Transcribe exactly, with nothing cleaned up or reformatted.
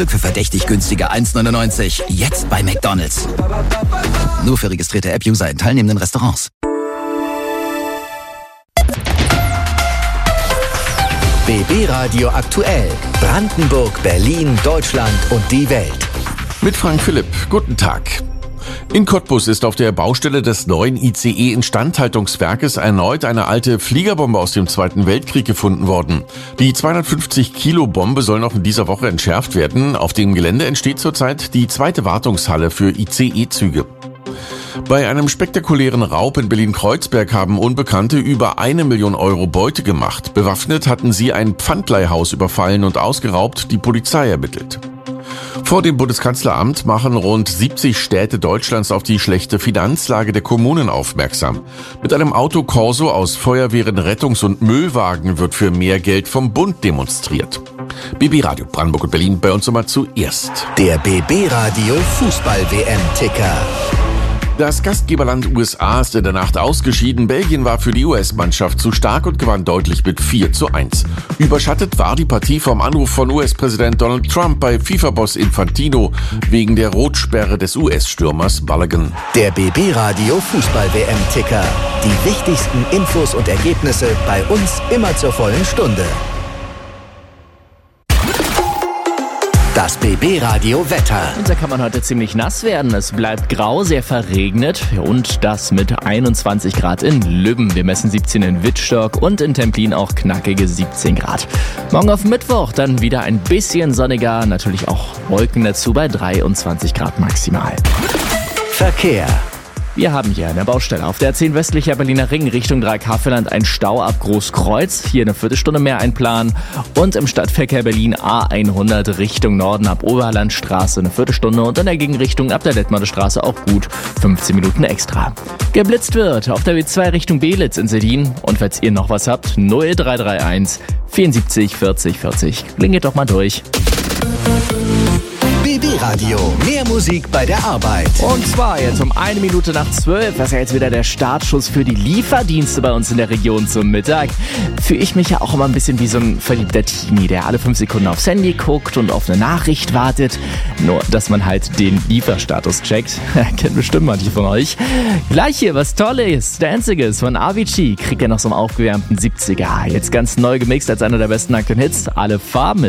Stück für verdächtig günstige eins neunundneunzig. Jetzt bei McDonald's. Nur für registrierte App-User in teilnehmenden Restaurants. B B Radio aktuell. Brandenburg, Berlin, Deutschland und die Welt. Mit Frank Philipp. Guten Tag. In Cottbus ist auf der Baustelle des neuen I C E-Instandhaltungswerkes erneut eine alte Fliegerbombe aus dem Zweiten Weltkrieg gefunden worden. Die zweihundertfünfzig Kilo Bombe soll noch in dieser Woche entschärft werden. Auf dem Gelände entsteht zurzeit die zweite Wartungshalle für I C E-Züge. Bei einem spektakulären Raub in Berlin-Kreuzberg haben Unbekannte über eine Million Euro Beute gemacht. Bewaffnet hatten sie ein Pfandleihhaus überfallen und ausgeraubt, die Polizei ermittelt. Vor dem Bundeskanzleramt machen rund siebzig Städte Deutschlands auf die schlechte Finanzlage der Kommunen aufmerksam. Mit einem Autokorso aus Feuerwehren, Rettungs- und Müllwagen wird für mehr Geld vom Bund demonstriert. B B Radio Brandenburg und Berlin bei uns immer zuerst. Der B B Radio Fußball-W M-Ticker. Das Gastgeberland U S A ist in der Nacht ausgeschieden. Belgien war für die U S-Mannschaft zu stark und gewann deutlich mit vier zu eins. Überschattet war die Partie vom Anruf von U S-Präsident Donald Trump bei FIFA-Boss Infantino wegen der Rotsperre des U S-Stürmers Balogun. Der B B Radio Fußball-W M-Ticker. Die wichtigsten Infos und Ergebnisse bei uns immer zur vollen Stunde. Das B B Radio Wetter. Und da kann man heute ziemlich nass werden. Es bleibt grau, sehr verregnet und das mit einundzwanzig Grad in Lübben. Wir messen siebzehn in Wittstock und in Templin auch knackige siebzehn Grad. Morgen auf Mittwoch dann wieder ein bisschen sonniger, natürlich auch Wolken dazu bei dreiundzwanzig Grad maximal. Verkehr. Wir haben hier eine Baustelle auf der A zehn westlicher Berliner Ring Richtung Dreieck-Havelland, ein Stau ab Großkreuz, hier eine Viertelstunde mehr einplanen und im Stadtverkehr Berlin A hundert Richtung Norden ab Oberlandstraße eine Viertelstunde und in der Gegenrichtung ab der Detmolder Straße auch gut fünfzehn Minuten extra. Geblitzt wird auf der W zwei Richtung Belitz in Sedin und falls ihr noch was habt, null drei drei eins vierundsiebzig vierzig vierzig. Klingelt doch mal durch. B B Radio, mehr Musik bei der Arbeit. Und zwar jetzt um eine Minute nach zwölf, das ist ja jetzt wieder der Startschuss für die Lieferdienste bei uns in der Region zum Mittag. Fühle ich mich ja auch immer ein bisschen wie so ein verliebter Teenie, der alle fünf Sekunden aufs Handy guckt und auf eine Nachricht wartet. Nur, dass man halt den Lieferstatus checkt. Kennen bestimmt manche von euch. Gleich hier was Tolles, Danziges von Avicii. Kriegt ja noch so einen aufgewärmten siebziger. Jetzt ganz neu gemixt als einer der besten aktuellen Hits. Alle Farben mit